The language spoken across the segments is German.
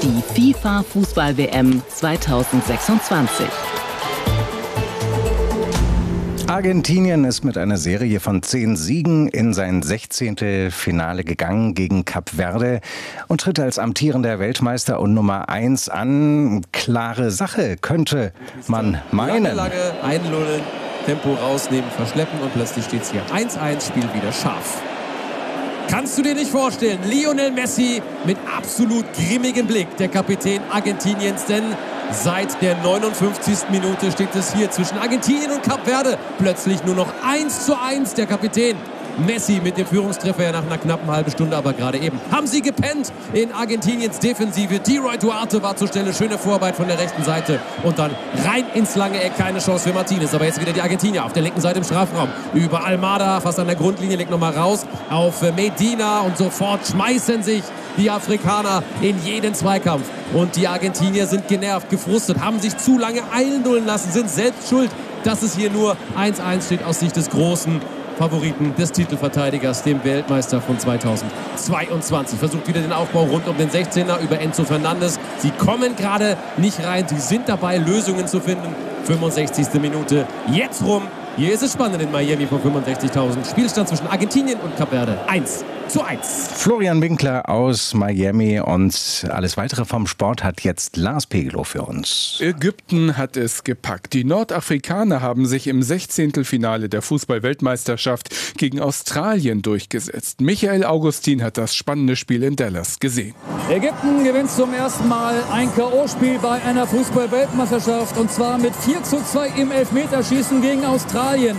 Die FIFA-Fußball-WM 2026. Argentinien ist mit einer Serie von 10 Siegen in sein 16. Finale gegangen gegen Kap Verde und tritt als amtierender Weltmeister und Nummer 1 an. Klare Sache, könnte man meinen. Lange einlullen, Tempo rausnehmen, verschleppen und plötzlich steht es hier 1-1, Spiel wieder scharf. Kannst du dir nicht vorstellen, Lionel Messi mit absolut grimmigem Blick, der Kapitän Argentiniens, denn seit der 59. Minute steht es hier zwischen Argentinien und Kap Verde. Plötzlich nur noch 1:1, der Kapitän Messi mit dem Führungstreffer ja nach einer knappen halben Stunde, aber gerade eben haben sie gepennt in Argentiniens Defensive. Leroy Duarte war zur Stelle, schöne Vorarbeit von der rechten Seite und dann rein ins lange Eck, keine Chance für Martinez, aber jetzt wieder die Argentinier auf der linken Seite im Strafraum, über Almada, fast an der Grundlinie, legt nochmal raus auf Medina und sofort schmeißen sich die Afrikaner in jeden Zweikampf und die Argentinier sind genervt, gefrustet, haben sich zu lange einlullen lassen, sind selbst schuld, dass es hier nur 1:1 steht aus Sicht des großen Favoriten des Titelverteidigers, dem Weltmeister von 2022. Versucht wieder den Aufbau rund um den 16er über Enzo Fernandes. Sie kommen gerade nicht rein. Sie sind dabei, Lösungen zu finden. 65. Minute. Jetzt rum. Hier ist es spannend in Miami von 65.000. Spielstand zwischen Argentinien und Kap Verde. 1:1. Florian Winkler aus Miami und alles weitere vom Sport hat jetzt Lars Pegelow für uns. Ägypten hat es gepackt. Die Nordafrikaner haben sich im 16. Finale der Fußball-Weltmeisterschaft gegen Australien durchgesetzt. Michael Augustin hat das spannende Spiel in Dallas gesehen. Ägypten gewinnt zum ersten Mal ein K.O.-Spiel bei einer Fußball-Weltmeisterschaft und zwar mit 4:2 im Elfmeterschießen gegen Australien.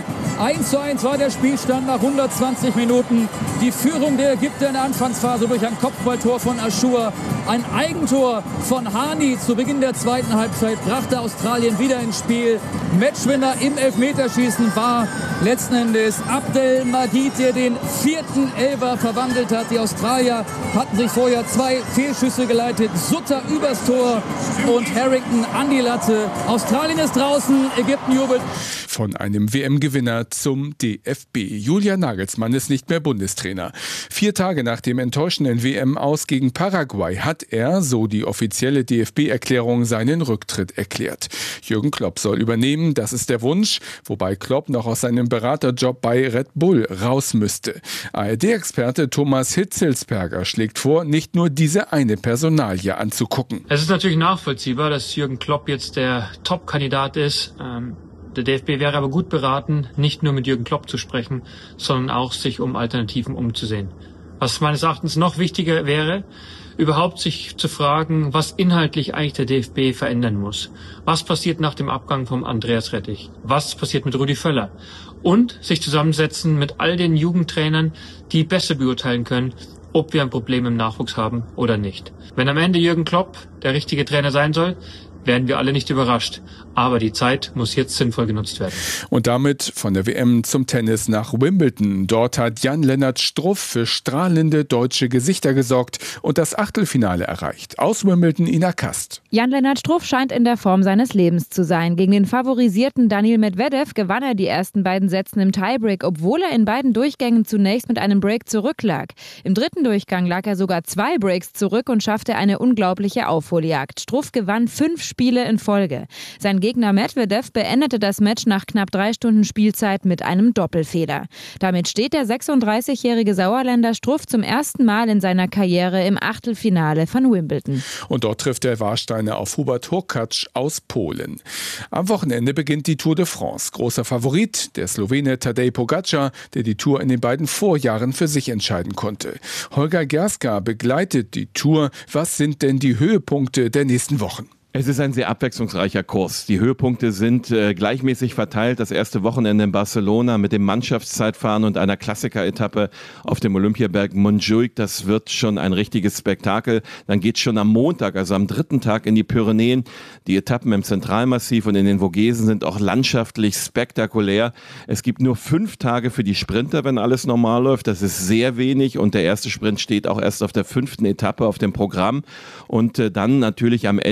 1:1 war der Spielstand nach 120 Minuten. Die Führung der Ägypter in der Anfangsphase durch ein Kopfballtor von Achour. Ein Eigentor von Hani zu Beginn der zweiten Halbzeit brachte Australien wieder ins Spiel. Matchwinner im Elfmeterschießen war letzten Endes Abdelmajid, der den 4. Elfer verwandelt hat. Die Australier hatten sich vorher 2 Fehlschüsse geleitet. Sutter übers Tor und Harrington an die Latte. Australien ist draußen, Ägypten jubelt. Von einem WM-Gewinner zum DFB. Julian Nagelsmann ist nicht mehr Bundestrainer. 4 Tage nach dem enttäuschenden WM-Aus gegen Paraguay hat er, so die offizielle DFB-Erklärung, seinen Rücktritt erklärt. Jürgen Klopp soll übernehmen, das ist der Wunsch, wobei Klopp noch aus seinem Beraterjob bei Red Bull raus müsste. ARD-Experte Thomas Hitzelsperger schlägt vor, nicht nur diese eine Personalie anzugucken. Es ist natürlich nachvollziehbar, dass Jürgen Klopp jetzt der Top-Kandidat ist. Der DFB wäre aber gut beraten, nicht nur mit Jürgen Klopp zu sprechen, sondern auch sich um Alternativen umzusehen. Was meines Erachtens noch wichtiger wäre, überhaupt sich zu fragen, was inhaltlich eigentlich der DFB verändern muss. Was passiert nach dem Abgang von Andreas Rettich? Was passiert mit Rudi Völler? Und sich zusammensetzen mit all den Jugendtrainern, die besser beurteilen können, ob wir ein Problem im Nachwuchs haben oder nicht. Wenn am Ende Jürgen Klopp der richtige Trainer sein soll, werden wir alle nicht überrascht. Aber die Zeit muss jetzt sinnvoll genutzt werden. Und damit von der WM zum Tennis nach Wimbledon. Dort hat Jan-Lennart Struff für strahlende deutsche Gesichter gesorgt und das Achtelfinale erreicht. Aus Wimbledon Ina Kast. Jan-Lennart Struff scheint in der Form seines Lebens zu sein. Gegen den favorisierten Daniil Medvedev gewann er die ersten beiden Sätze im Tiebreak, obwohl er in beiden Durchgängen zunächst mit einem Break zurücklag. Im dritten Durchgang lag er sogar 2 Breaks zurück und schaffte eine unglaubliche Aufholjagd. Struff gewann 5 Spiele in Folge. Sein Gegner Medvedev beendete das Match nach knapp 3 Stunden Spielzeit mit einem Doppelfehler. Damit steht der 36-jährige Sauerländer Struff zum ersten Mal in seiner Karriere im Achtelfinale von Wimbledon. Und dort trifft der Warsteiner auf Hubert Hurkacz aus Polen. Am Wochenende beginnt die Tour de France. Großer Favorit, der Slowene Tadej Pogačar, der die Tour in den beiden Vorjahren für sich entscheiden konnte. Holger Gerska begleitet die Tour. Was sind denn die Höhepunkte der nächsten Wochen? Es ist ein sehr abwechslungsreicher Kurs. Die Höhepunkte sind gleichmäßig verteilt. Das erste Wochenende in Barcelona mit dem Mannschaftszeitfahren und einer Klassiker-Etappe auf dem Olympiaberg Montjuic. Das wird schon ein richtiges Spektakel. Dann geht's schon am Montag, also am 3. Tag, in die Pyrenäen. Die Etappen im Zentralmassiv und in den Vogesen sind auch landschaftlich spektakulär. Es gibt nur 5 Tage für die Sprinter, wenn alles normal läuft. Das ist sehr wenig und der erste Sprint steht auch erst auf der 5. Etappe auf dem Programm. Und dann natürlich am Ende mit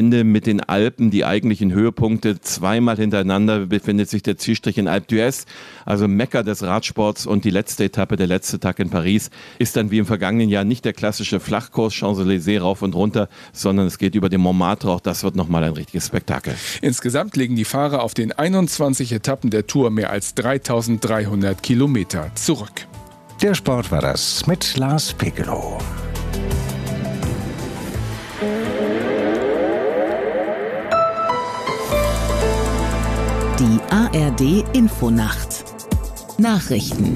den Alpen die eigentlichen Höhepunkte. Zweimal hintereinander befindet sich der Zielstrich in Alpe d'Huez, also Mekka des Radsports, und die letzte Etappe, der letzte Tag in Paris, ist dann wie im vergangenen Jahr nicht der klassische Flachkurs Champs-Élysées rauf und runter, sondern es geht über den Montmartre. Auch das wird nochmal ein richtiges Spektakel. Insgesamt legen die Fahrer auf den 21 Etappen der Tour mehr als 3300 Kilometer zurück. Der Sport war das mit Lars Pegelow. Die ARD Infonacht. Nachrichten.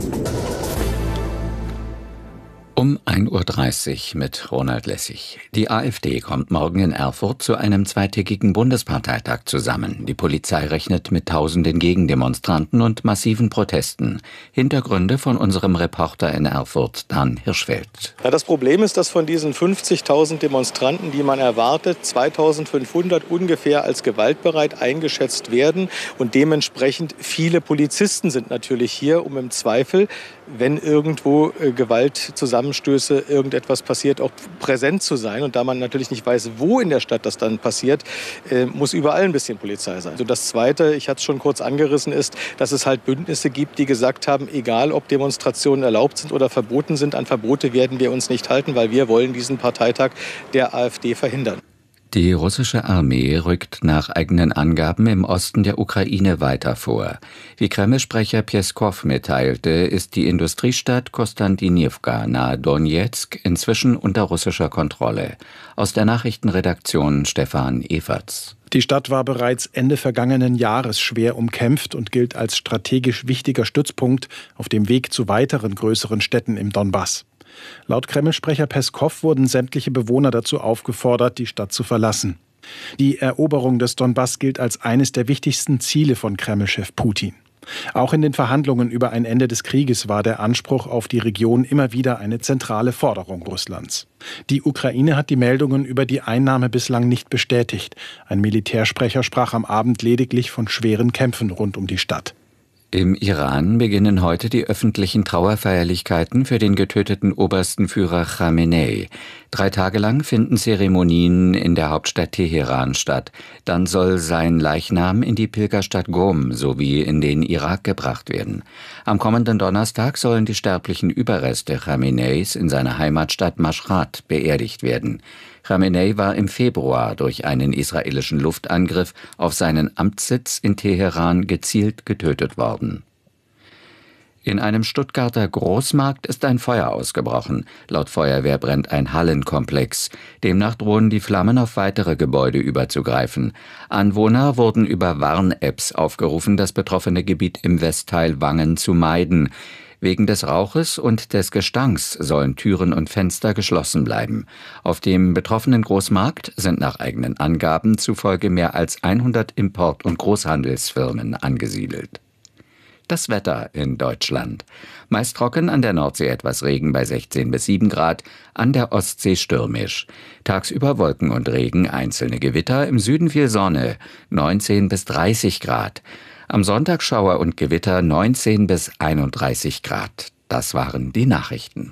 Um 1:30 Uhr mit Ronald Lessig. Die AfD kommt morgen in Erfurt zu einem zweitägigen Bundesparteitag zusammen. Die Polizei rechnet mit tausenden Gegendemonstranten und massiven Protesten. Hintergründe von unserem Reporter in Erfurt, Dan Hirschfeld. Ja, das Problem ist, dass von diesen 50.000 Demonstranten, die man erwartet, 2.500 ungefähr als gewaltbereit eingeschätzt werden. Und dementsprechend viele Polizisten sind natürlich hier, um im Zweifel, wenn irgendwo Gewaltzusammenstöße, irgendetwas passiert, auch präsent zu sein. Und da man natürlich nicht weiß, wo in der Stadt das dann passiert, muss überall ein bisschen Polizei sein. Also das Zweite, ich hatte es schon kurz angerissen, ist, dass es halt Bündnisse gibt, die gesagt haben, egal ob Demonstrationen erlaubt sind oder verboten sind, an Verbote werden wir uns nicht halten, weil wir wollen diesen Parteitag der AfD verhindern. Die russische Armee rückt nach eigenen Angaben im Osten der Ukraine weiter vor. Wie Kreml-Sprecher Pjeskow mitteilte, ist die Industriestadt Kostandinivka nahe Donezk inzwischen unter russischer Kontrolle. Aus der Nachrichtenredaktion Stefan Everts. Die Stadt war bereits Ende vergangenen Jahres schwer umkämpft und gilt als strategisch wichtiger Stützpunkt auf dem Weg zu weiteren größeren Städten im Donbass. Laut Kreml-Sprecher Peskow wurden sämtliche Bewohner dazu aufgefordert, die Stadt zu verlassen. Die Eroberung des Donbass gilt als eines der wichtigsten Ziele von Kreml-Chef Putin. Auch in den Verhandlungen über ein Ende des Krieges war der Anspruch auf die Region immer wieder eine zentrale Forderung Russlands. Die Ukraine hat die Meldungen über die Einnahme bislang nicht bestätigt. Ein Militärsprecher sprach am Abend lediglich von schweren Kämpfen rund um die Stadt. Im Iran beginnen heute die öffentlichen Trauerfeierlichkeiten für den getöteten obersten Führer Khamenei. 3 Tage lang finden Zeremonien in der Hauptstadt Teheran statt. Dann soll sein Leichnam in die Pilgerstadt Qom sowie in den Irak gebracht werden. Am kommenden Donnerstag sollen die sterblichen Überreste Khameneis in seiner Heimatstadt Mashhad beerdigt werden. Khamenei war im Februar durch einen israelischen Luftangriff auf seinen Amtssitz in Teheran gezielt getötet worden. In einem Stuttgarter Großmarkt ist ein Feuer ausgebrochen. Laut Feuerwehr brennt ein Hallenkomplex. Demnach drohen die Flammen auf weitere Gebäude überzugreifen. Anwohner wurden über Warn-Apps aufgerufen, das betroffene Gebiet im Westteil Wangen zu meiden. Wegen des Rauches und des Gestanks sollen Türen und Fenster geschlossen bleiben. Auf dem betroffenen Großmarkt sind nach eigenen Angaben zufolge mehr als 100 Import- und Großhandelsfirmen angesiedelt. Das Wetter in Deutschland. Meist trocken, an der Nordsee etwas Regen bei 16 bis 7 Grad, an der Ostsee stürmisch. Tagsüber Wolken und Regen, einzelne Gewitter, im Süden viel Sonne, 19 bis 30 Grad. Am Sonntag Schauer und Gewitter, 19 bis 31 Grad. Das waren die Nachrichten.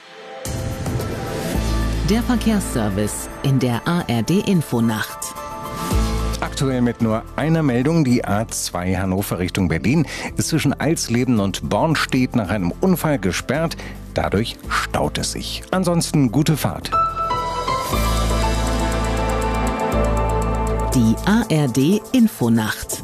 Der Verkehrsservice in der ARD Infonacht. Aktuell mit nur einer Meldung, die A2 Hannover Richtung Berlin ist zwischen Alsleben und Bornstedt nach einem Unfall gesperrt. Dadurch staut es sich. Ansonsten gute Fahrt. Die ARD Infonacht.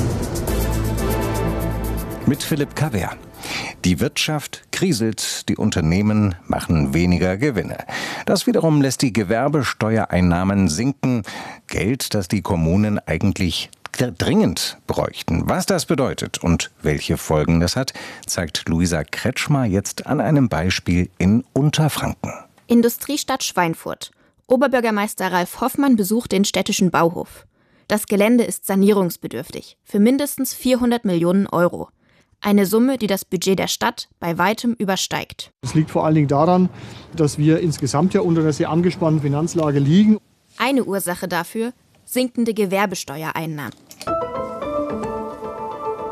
Mit Philipp Kaver. Die Wirtschaft kriselt, die Unternehmen machen weniger Gewinne. Das wiederum lässt die Gewerbesteuereinnahmen sinken. Geld, das die Kommunen eigentlich dringend bräuchten. Was das bedeutet und welche Folgen das hat, zeigt Luisa Kretschmer jetzt an einem Beispiel in Unterfranken. Industriestadt Schweinfurt. Oberbürgermeister Ralf Hoffmann besucht den städtischen Bauhof. Das Gelände ist sanierungsbedürftig, für mindestens 400 Millionen Euro. Eine Summe, die das Budget der Stadt bei weitem übersteigt. Das liegt vor allen Dingen daran, dass wir insgesamt ja unter einer sehr angespannten Finanzlage liegen. Eine Ursache dafür: sinkende Gewerbesteuereinnahmen.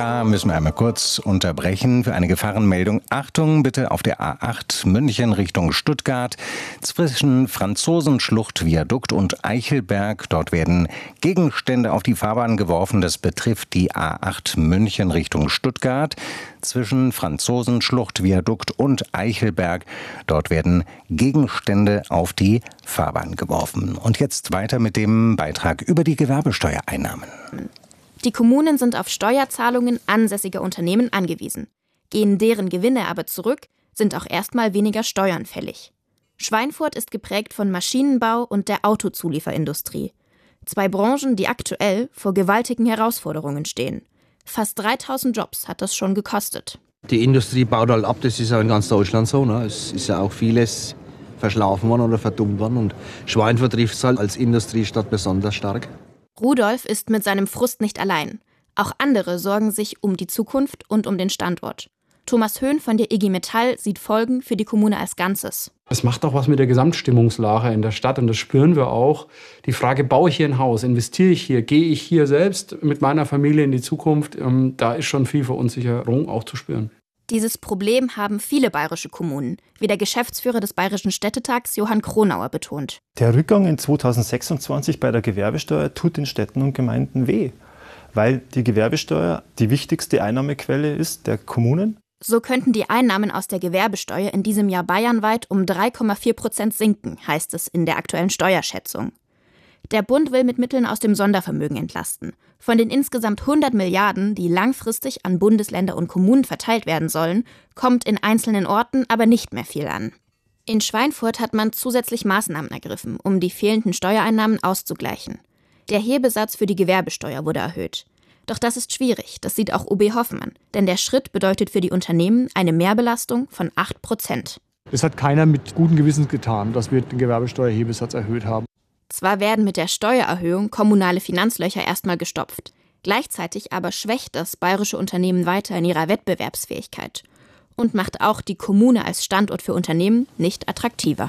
Da müssen wir einmal kurz unterbrechen für eine Gefahrenmeldung. Achtung bitte auf der A8 München Richtung Stuttgart zwischen Franzosenschlucht, Viadukt und Eichelberg. Dort werden Gegenstände auf die Fahrbahn geworfen. Das betrifft die A8 München Richtung Stuttgart zwischen Franzosenschlucht, Viadukt und Eichelberg. Dort werden Gegenstände auf die Fahrbahn geworfen. Und jetzt weiter mit dem Beitrag über die Gewerbesteuereinnahmen. Die Kommunen sind auf Steuerzahlungen ansässiger Unternehmen angewiesen. Gehen deren Gewinne aber zurück, sind auch erstmal weniger Steuern fällig. Schweinfurt ist geprägt von Maschinenbau und der Autozulieferindustrie. 2 Branchen, die aktuell vor gewaltigen Herausforderungen stehen. Fast 3000 Jobs hat das schon gekostet. Die Industrie baut halt ab, das ist ja in ganz Deutschland so. Ne? Es ist ja auch vieles verschlafen worden oder verdummt worden. Und Schweinfurt trifft es halt als Industriestadt besonders stark. Rudolf ist mit seinem Frust nicht allein. Auch andere sorgen sich um die Zukunft und um den Standort. Thomas Höhn von der IG Metall sieht Folgen für die Kommune als Ganzes. Es macht auch was mit der Gesamtstimmungslage in der Stadt und das spüren wir auch. Die Frage, baue ich hier ein Haus, investiere ich hier, gehe ich hier selbst mit meiner Familie in die Zukunft, da ist schon viel Verunsicherung auch zu spüren. Dieses Problem haben viele bayerische Kommunen, wie der Geschäftsführer des Bayerischen Städtetags Johann Kronauer betont. Der Rückgang in 2026 bei der Gewerbesteuer tut den Städten und Gemeinden weh, weil die Gewerbesteuer die wichtigste Einnahmequelle ist der Kommunen. So könnten die Einnahmen aus der Gewerbesteuer in diesem Jahr bayernweit um 3,4% sinken, heißt es in der aktuellen Steuerschätzung. Der Bund will mit Mitteln aus dem Sondervermögen entlasten. Von den insgesamt 100 Milliarden, die langfristig an Bundesländer und Kommunen verteilt werden sollen, kommt in einzelnen Orten aber nicht mehr viel an. In Schweinfurt hat man zusätzlich Maßnahmen ergriffen, um die fehlenden Steuereinnahmen auszugleichen. Der Hebesatz für die Gewerbesteuer wurde erhöht. Doch das ist schwierig, das sieht auch OB Hoffmann, denn der Schritt bedeutet für die Unternehmen eine Mehrbelastung von 8%. Es hat keiner mit gutem Gewissen getan, dass wir den Gewerbesteuerhebesatz erhöht haben. Zwar werden mit der Steuererhöhung kommunale Finanzlöcher erstmal gestopft, gleichzeitig aber schwächt das bayerische Unternehmen weiter in ihrer Wettbewerbsfähigkeit und macht auch die Kommune als Standort für Unternehmen nicht attraktiver.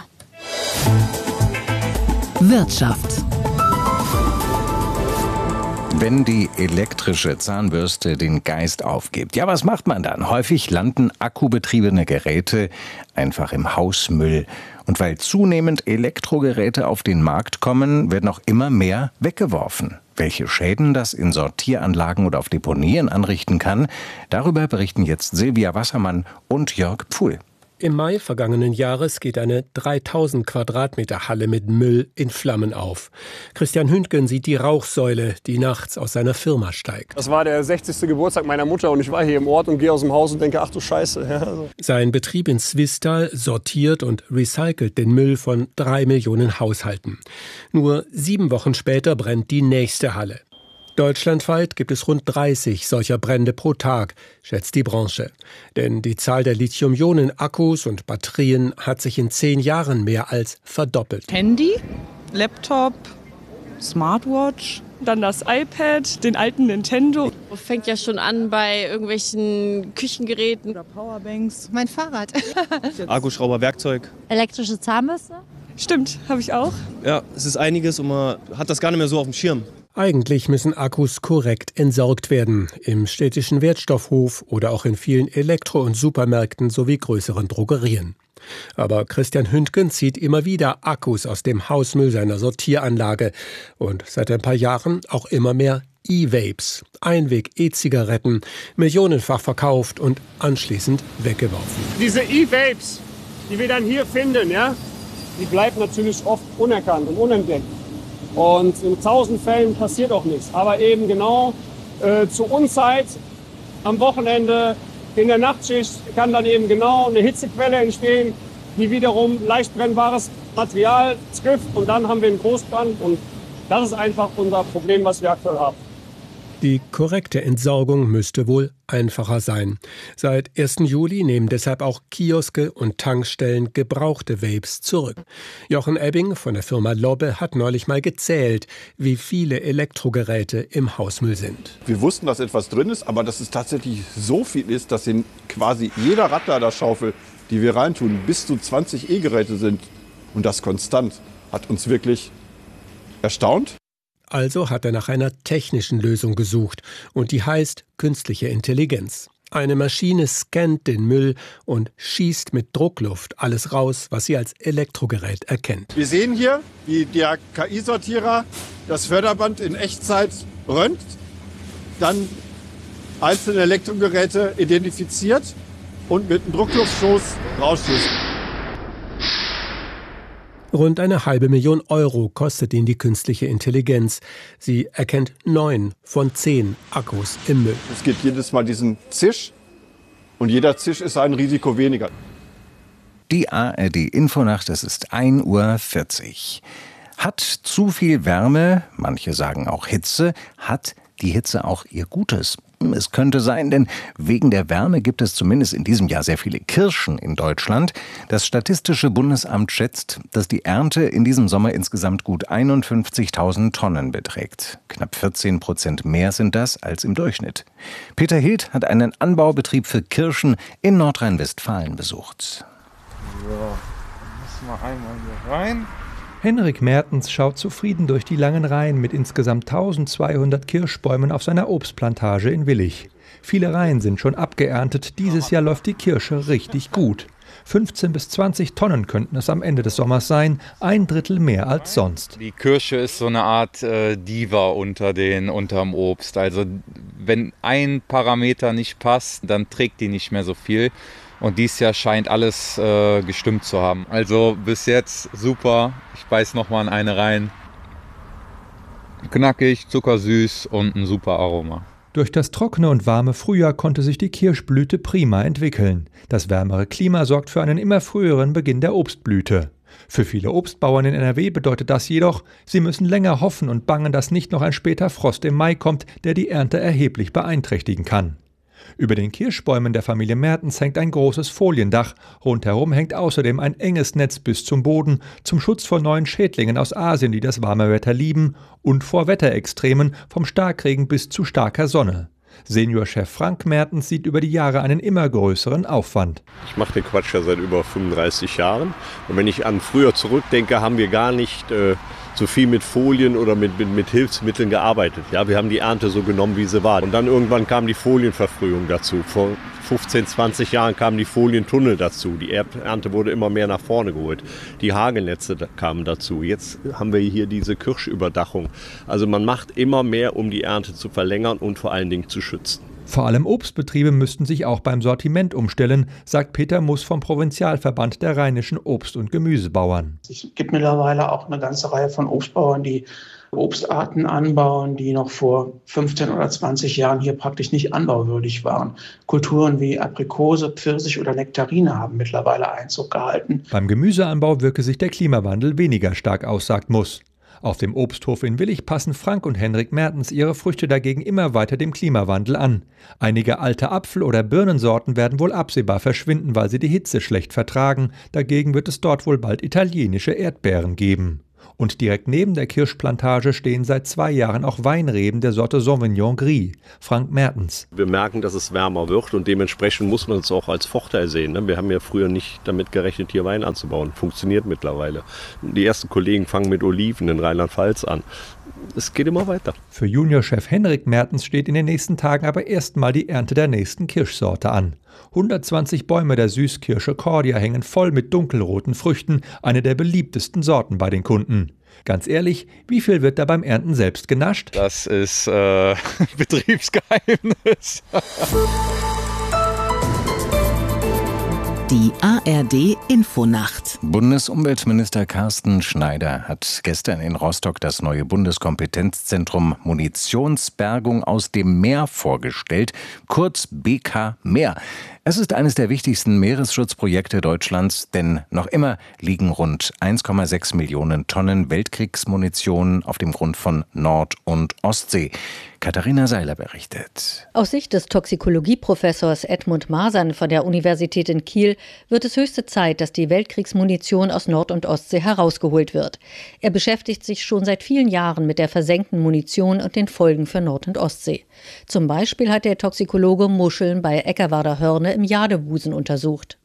Wirtschaft. Wenn die elektrische Zahnbürste den Geist aufgibt, ja, was macht man dann? Häufig landen akkubetriebene Geräte einfach im Hausmüll. Und weil zunehmend Elektrogeräte auf den Markt kommen, werden auch immer mehr weggeworfen. Welche Schäden das in Sortieranlagen oder auf Deponien anrichten kann, darüber berichten jetzt Silvia Wassermann und Jörg Pfuhl. Im Mai vergangenen Jahres geht eine 3000 Quadratmeter Halle mit Müll in Flammen auf. Christian Hündgen sieht die Rauchsäule, die nachts aus seiner Firma steigt. Das war der 60. Geburtstag meiner Mutter und ich war hier im Ort und gehe aus dem Haus und denke, ach du Scheiße. Ja, also. Sein Betrieb in Zwistal sortiert und recycelt den Müll von 3 Millionen Haushalten. Nur 7 Wochen später brennt die nächste Halle. Deutschlandweit gibt es rund 30 solcher Brände pro Tag, schätzt die Branche. Denn die Zahl der Lithium-Ionen-Akkus und Batterien hat sich in 10 Jahren mehr als verdoppelt. Handy, Laptop, Smartwatch, dann das iPad, den alten Nintendo. Fängt ja schon an bei irgendwelchen Küchengeräten. Oder Powerbanks. Mein Fahrrad. Akkuschrauber, Werkzeug. Elektrische Zahnbürste? Stimmt, habe ich auch. Ja, es ist einiges und man hat das gar nicht mehr so auf dem Schirm. Eigentlich müssen Akkus korrekt entsorgt werden, im städtischen Wertstoffhof oder auch in vielen Elektro- und Supermärkten sowie größeren Drogerien. Aber Christian Hündgen zieht immer wieder Akkus aus dem Hausmüll seiner Sortieranlage und seit ein paar Jahren auch immer mehr E-Vapes, Einweg-E-Zigaretten, millionenfach verkauft und anschließend weggeworfen. Diese E-Vapes, die wir dann hier finden, ja, die bleiben natürlich oft unerkannt und unentdeckt. Und in 1000 Fällen passiert auch nichts. Aber eben genau zur Unzeit, am Wochenende, in der Nachtschicht kann dann eben genau eine Hitzequelle entstehen, die wiederum leicht brennbares Material trifft. Und dann haben wir einen Großbrand. Und das ist einfach unser Problem, was wir aktuell haben. Die korrekte Entsorgung müsste wohl einfacher sein. Seit 1. Juli nehmen deshalb auch Kioske und Tankstellen gebrauchte Vapes zurück. Jochen Ebbing von der Firma Lobbe hat neulich mal gezählt, wie viele Elektrogeräte im Hausmüll sind. Wir wussten, dass etwas drin ist, aber dass es tatsächlich so viel ist, dass in quasi jeder Radladerschaufel, die wir reintun, bis zu 20 E-Geräte sind. Und das konstant hat uns wirklich erstaunt. Also hat er nach einer technischen Lösung gesucht und die heißt künstliche Intelligenz. Eine Maschine scannt den Müll und schießt mit Druckluft alles raus, was sie als Elektrogerät erkennt. Wir sehen hier, wie der KI-Sortierer das Förderband in Echtzeit röntgt, dann einzelne Elektrogeräte identifiziert und mit einem Druckluftstoß rausstößt. Rund 500.000 € kostet ihn die künstliche Intelligenz. Sie erkennt 9 von 10 Akkus im Müll. Es gibt jedes Mal diesen Zisch und jeder Zisch ist ein Risiko weniger. Die ARD-Infonacht, es ist 1:40 Uhr. Hat zu viel Wärme, manche sagen auch Hitze, hat die Hitze auch ihr Gutes? Es könnte sein, denn wegen der Wärme gibt es zumindest in diesem Jahr sehr viele Kirschen in Deutschland. Das Statistische Bundesamt schätzt, dass die Ernte in diesem Sommer insgesamt gut 51.000 Tonnen beträgt. Knapp 14% mehr sind das als im Durchschnitt. Peter Hild hat einen Anbaubetrieb für Kirschen in Nordrhein-Westfalen besucht. So, müssen wir einmal hier rein. Henrik Mertens schaut zufrieden durch die langen Reihen mit insgesamt 1200 Kirschbäumen auf seiner Obstplantage in Willich. Viele Reihen sind schon abgeerntet, dieses Jahr läuft die Kirsche richtig gut. 15 bis 20 Tonnen könnten es am Ende des Sommers sein, 1/3 mehr als sonst. Die Kirsche ist so eine Art Diva unterm Obst. Also wenn ein Parameter nicht passt, dann trägt die nicht mehr so viel. Und dieses Jahr scheint alles gestimmt zu haben. Also bis jetzt super. Ich beiß noch mal in eine rein. Knackig, zuckersüß und ein super Aroma. Durch das trockene und warme Frühjahr konnte sich die Kirschblüte prima entwickeln. Das wärmere Klima sorgt für einen immer früheren Beginn der Obstblüte. Für viele Obstbauern in NRW bedeutet das jedoch, sie müssen länger hoffen und bangen, dass nicht noch ein später Frost im Mai kommt, der die Ernte erheblich beeinträchtigen kann. Über den Kirschbäumen der Familie Mertens hängt ein großes Foliendach. Rundherum hängt außerdem ein enges Netz bis zum Boden, zum Schutz vor neuen Schädlingen aus Asien, die das warme Wetter lieben, und vor Wetterextremen, vom Starkregen bis zu starker Sonne. Seniorchef Frank Mertens sieht über die Jahre einen immer größeren Aufwand. Ich mache den Quatsch ja seit über 35 Jahren. Und wenn ich an früher zurückdenke, haben wir gar nicht so viel mit Folien oder mit Hilfsmitteln gearbeitet. Ja, wir haben die Ernte so genommen, wie sie war. Und dann irgendwann kam die Folienverfrühung dazu. Vor 15, 20 Jahren kamen die Folientunnel dazu. Die Ernte wurde immer mehr nach vorne geholt. Die Hagelnetze kamen dazu. Jetzt haben wir hier diese Kirschüberdachung. Also man macht immer mehr, um die Ernte zu verlängern und vor allen Dingen zu schützen. Vor allem Obstbetriebe müssten sich auch beim Sortiment umstellen, sagt Peter Muss vom Provinzialverband der rheinischen Obst- und Gemüsebauern. Es gibt mittlerweile auch eine ganze Reihe von Obstbauern, die Obstarten anbauen, die noch vor 15 oder 20 Jahren hier praktisch nicht anbauwürdig waren. Kulturen wie Aprikose, Pfirsich oder Nektarine haben mittlerweile Einzug gehalten. Beim Gemüseanbau wirke sich der Klimawandel weniger stark aus, sagt Muss. Auf dem Obsthof in Willich passen Frank und Henrik Mertens ihre Früchte dagegen immer weiter dem Klimawandel an. Einige alte Apfel- oder Birnensorten werden wohl absehbar verschwinden, weil sie die Hitze schlecht vertragen. Dagegen wird es dort wohl bald italienische Erdbeeren geben. Und direkt neben der Kirschplantage stehen seit 2 Jahren auch Weinreben der Sorte Sauvignon Gris. Frank Mertens. Wir merken, dass es wärmer wird und dementsprechend muss man es auch als Vorteil sehen. Wir haben ja früher nicht damit gerechnet, hier Wein anzubauen. Funktioniert mittlerweile. Die ersten Kollegen fangen mit Oliven in Rheinland-Pfalz an. Es geht immer weiter. Für Juniorchef Henrik Mertens steht in den nächsten Tagen aber erstmal die Ernte der nächsten Kirschsorte an. 120 Bäume der Süßkirsche Cordia hängen voll mit dunkelroten Früchten, eine der beliebtesten Sorten bei den Kunden. Ganz ehrlich, wie viel wird da beim Ernten selbst genascht? Das ist Betriebsgeheimnis. Die ARD Infonacht. Bundesumweltminister Carsten Schneider hat gestern in Rostock das neue Bundeskompetenzzentrum Munitionsbergung aus dem Meer vorgestellt, kurz BK Meer. Es ist eines der wichtigsten Meeresschutzprojekte Deutschlands, denn noch immer liegen rund 1,6 Millionen Tonnen Weltkriegsmunition auf dem Grund von Nord- und Ostsee. Katharina Seiler berichtet. Aus Sicht des Toxikologieprofessors Edmund Masern von der Universität in Kiel wird es höchste Zeit, dass die Weltkriegsmunition aus Nord- und Ostsee herausgeholt wird. Er beschäftigt sich schon seit vielen Jahren mit der versenkten Munition und den Folgen für Nord- und Ostsee. Zum Beispiel hat der Toxikologe Muscheln bei Eckerwarder Hörne im Jadebusen untersucht.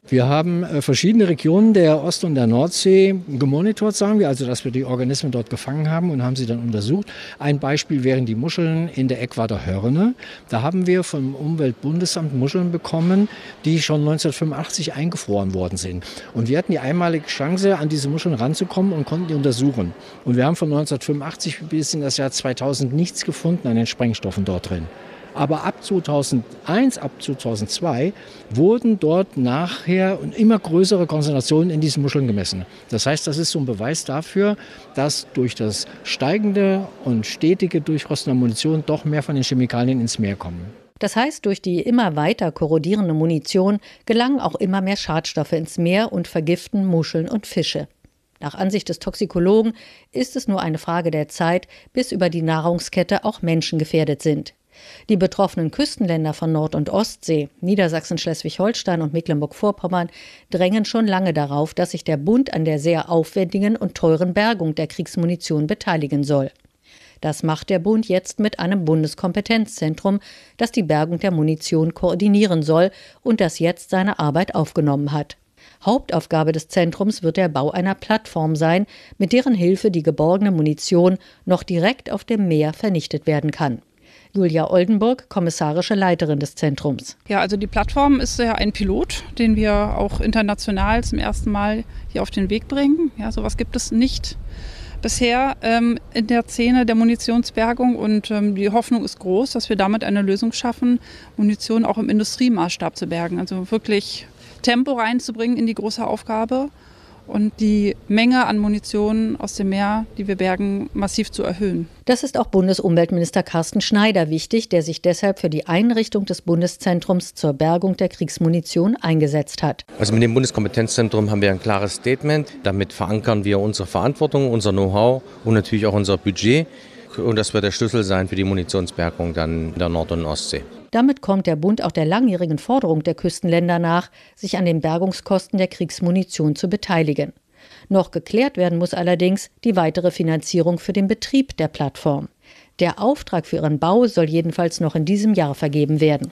Wir haben verschiedene Regionen der Ost- und der Nordsee gemonitort, sagen wir, also dass wir die Organismen dort gefangen haben und haben sie dann untersucht. Ein Beispiel wären die Muscheln in der Eckwarter Hörne. Da haben wir vom Umweltbundesamt Muscheln bekommen, die schon 1985 eingefroren worden sind. Und wir hatten die einmalige Chance, an diese Muscheln ranzukommen und konnten die untersuchen. Und wir haben von 1985 bis in das Jahr 2000 nichts gefunden an den Sprengstoffen dort drin. Aber ab 2001, ab 2002 wurden dort nachher immer größere Konzentrationen in diesen Muscheln gemessen. Das heißt, das ist so ein Beweis dafür, dass durch das steigende und stetige Durchrosten der Munition doch mehr von den Chemikalien ins Meer kommen. Das heißt, durch die immer weiter korrodierende Munition gelangen auch immer mehr Schadstoffe ins Meer und vergiften Muscheln und Fische. Nach Ansicht des Toxikologen ist es nur eine Frage der Zeit, bis über die Nahrungskette auch Menschen gefährdet sind. Die betroffenen Küstenländer von Nord- und Ostsee, Niedersachsen, Schleswig-Holstein und Mecklenburg-Vorpommern drängen schon lange darauf, dass sich der Bund an der sehr aufwendigen und teuren Bergung der Kriegsmunition beteiligen soll. Das macht der Bund jetzt mit einem Bundeskompetenzzentrum, das die Bergung der Munition koordinieren soll und das jetzt seine Arbeit aufgenommen hat. Hauptaufgabe des Zentrums wird der Bau einer Plattform sein, mit deren Hilfe die geborgene Munition noch direkt auf dem Meer vernichtet werden kann. Julia Oldenburg, kommissarische Leiterin des Zentrums. Ja, also die Plattform ist ja ein Pilot, den wir auch international zum ersten Mal hier auf den Weg bringen. Ja, sowas gibt es nicht bisher in der Szene der Munitionsbergung und die Hoffnung ist groß, dass wir damit eine Lösung schaffen, Munition auch im Industriemaßstab zu bergen. Also wirklich Tempo reinzubringen in die große Aufgabe und die Menge an Munition aus dem Meer, die wir bergen, massiv zu erhöhen. Das ist auch Bundesumweltminister Carsten Schneider wichtig, der sich deshalb für die Einrichtung des Bundeszentrums zur Bergung der Kriegsmunition eingesetzt hat. Also mit dem Bundeskompetenzzentrum haben wir ein klares Statement. Damit verankern wir unsere Verantwortung, unser Know-how und natürlich auch unser Budget. Und das wird der Schlüssel sein für die Munitionsbergung dann in der Nord- und Ostsee. Damit kommt der Bund auch der langjährigen Forderung der Küstenländer nach, sich an den Bergungskosten der Kriegsmunition zu beteiligen. Noch geklärt werden muss allerdings die weitere Finanzierung für den Betrieb der Plattform. Der Auftrag für ihren Bau soll jedenfalls noch in diesem Jahr vergeben werden.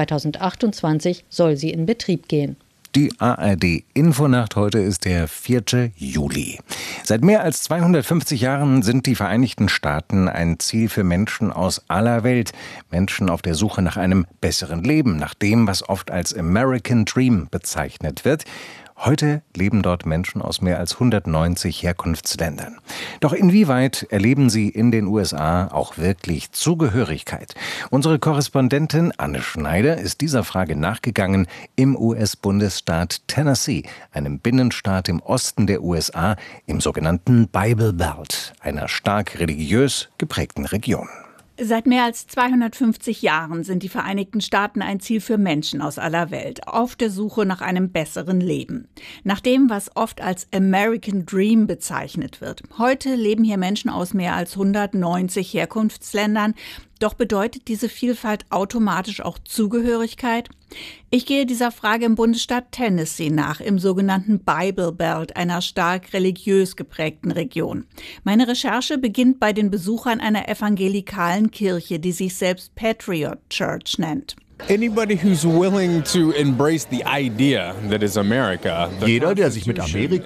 2028 soll sie in Betrieb gehen. Die ARD-Infonacht heute ist der 4. Juli. Seit mehr als 250 Jahren sind die Vereinigten Staaten ein Ziel für Menschen aus aller Welt. Menschen auf der Suche nach einem besseren Leben, nach dem, was oft als American Dream bezeichnet wird. Heute leben dort Menschen aus mehr als 190 Herkunftsländern. Doch inwieweit erleben sie in den USA auch wirklich Zugehörigkeit? Unsere Korrespondentin Anne Schneider ist dieser Frage nachgegangen im US-Bundesstaat Tennessee, einem Binnenstaat im Osten der USA, im sogenannten Bible Belt, einer stark religiös geprägten Region. Seit mehr als 250 Jahren sind die Vereinigten Staaten ein Ziel für Menschen aus aller Welt, auf der Suche nach einem besseren Leben. Nach dem, was oft als American Dream bezeichnet wird. Heute leben hier Menschen aus mehr als 190 Herkunftsländern. Doch bedeutet diese Vielfalt automatisch auch Zugehörigkeit? Ich gehe dieser Frage im Bundesstaat Tennessee nach, im sogenannten Bible Belt, einer stark religiös geprägten Region. Meine Recherche beginnt bei den Besuchern einer evangelikalen Kirche, die sich selbst Patriot Church nennt. Jeder, der sich mit Amerika